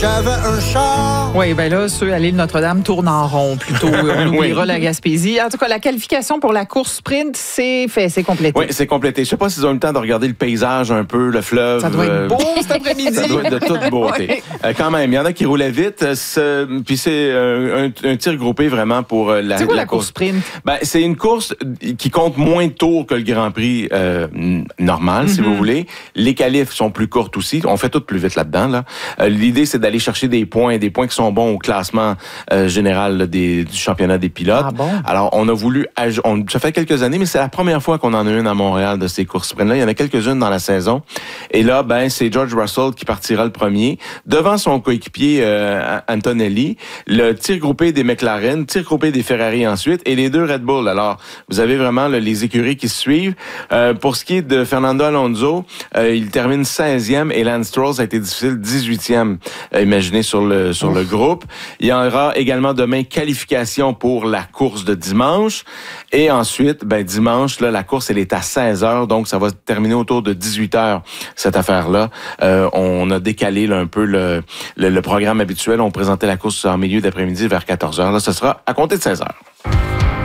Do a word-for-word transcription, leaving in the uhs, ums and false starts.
J'avais un char. Oui, bien là, ceux à l'île Notre-Dame tournent en rond plutôt. On oubliera oui. la Gaspésie. En tout cas, la qualification pour la course sprint, c'est fait, c'est complété. Oui, c'est complété. Je ne sais pas s'ils ont eu le temps de regarder le paysage un peu, le fleuve. Ça doit être beau euh, cet après-midi. Ça doit être de toute beauté. Oui. Euh, quand même, il y en a qui roulaient vite. Ce, puis c'est euh, un, un tir groupé vraiment pour euh, la, C'est quoi la, la course sprint? Ben, c'est une course qui compte moins de tours que le Grand Prix euh, normal, mm-hmm. si vous voulez. Les qualifs sont plus courtes aussi. On fait tout plus vite là-dedans. Là. Euh, l'idée, c'est d'aller chercher des points, des points qui sont bons au classement euh, général là, des, du championnat des pilotes. Ah bon? Alors, on a voulu... On, ça fait quelques années, mais c'est la première fois qu'on en a une à Montréal de ces courses sprint-là. Il y en a quelques-unes dans la saison. Et là, ben, c'est George Russell qui partira le premier. Devant son coéquipier euh, Antonelli, le tir groupé des McLaren, tir groupé des Ferrari ensuite, et les deux Red Bull. Alors, vous avez vraiment là, les écuries qui se suivent. Euh, pour ce qui est de Fernando Alonso, euh, il termine seizième et Lance Stroll, ça a été difficile, dix-huitième. Euh, imaginez sur le sur Ouf. le groupe. Il y aura également demain qualification pour la course de dimanche. Et ensuite, ben dimanche, là, la course, elle est à seize heures, donc ça va terminer autour de dix-huit heures, cette affaire-là. Euh, on a décalé là, un peu le, le, le programme habituel. On présentait la course en milieu d'après-midi vers quatorze heures. Là, ce sera à compter de seize heures.